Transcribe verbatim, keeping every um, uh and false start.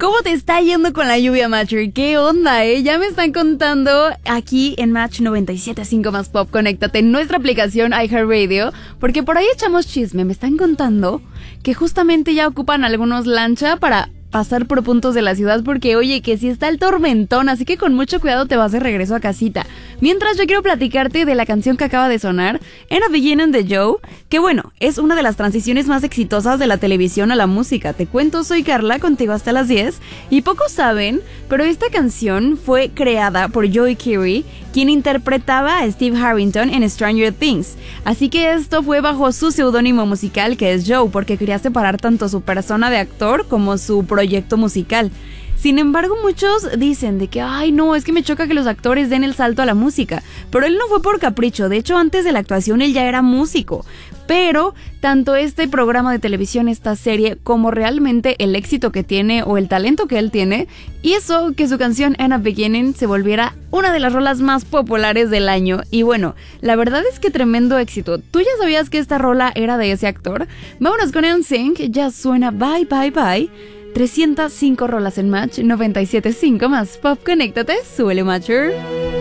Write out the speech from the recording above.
¿Cómo te está yendo con la lluvia, Matcher? ¿Qué onda, eh? Ya me están contando aquí en Match noventa y siete punto cinco más Pop. Conéctate en nuestra aplicación iHeartRadio, porque por ahí echamos chisme. Me están contando que justamente ya ocupan algunos lancha para pasar por puntos de la ciudad, porque oye, que si está el tormentón, así que con mucho cuidado te vas de regreso a casita. Mientras, yo quiero platicarte de la canción que acaba de sonar, In a Beginning de Joe, que bueno, es una de las transiciones más exitosas de la televisión a la música. Te cuento, soy Carla, contigo hasta las diez, y pocos saben, pero esta canción fue creada por Joey Keery, quien interpretaba a Steve Harrington en Stranger Things, así que esto fue bajo su seudónimo musical, que es Joe, porque quería separar tanto su persona de actor como su proyecto musical. Sin embargo, muchos dicen de que, ay no, es que me choca que los actores den el salto a la música, pero él no fue por capricho. De hecho, antes de la actuación él ya era músico, pero tanto este programa de televisión, esta serie, como realmente el éxito que tiene o el talento que él tiene, hizo que su canción In a Beginning se volviera una de las rolas más populares del año. Y bueno, la verdad es que tremendo éxito. ¿Tú ya sabías que esta rola era de ese actor? Vámonos con N Sync, ya suena Bye Bye Bye. trescientas cinco rolas en Match noventa y siete punto cinco más Pop. Conéctate, súbele, Matcher.